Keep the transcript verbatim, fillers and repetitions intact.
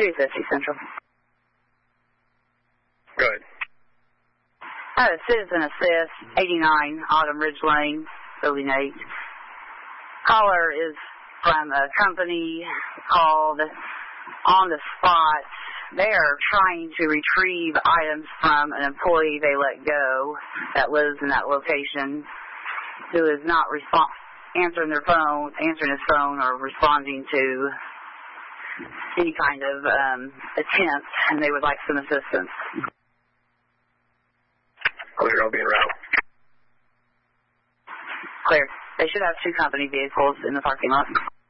two fifty Central. Good. I had a citizen assist, eighty-nine Autumn Ridge Lane, building eight. Caller is from a company called On the Spot. They are trying to retrieve items from an employee they let go that lives in that location who is not respond answering their phone, answering his phone, or responding to any kind of um, attempt, and they would like some assistance. Clear, I'll be en route. Clear. They should have two company vehicles in the parking lot.